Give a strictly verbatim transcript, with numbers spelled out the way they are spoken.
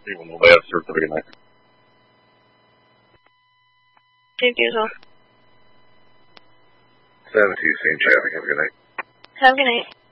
Even though they have certificate night. Thank you, so. seventeen, same traffic. Have a good night. Have a good night.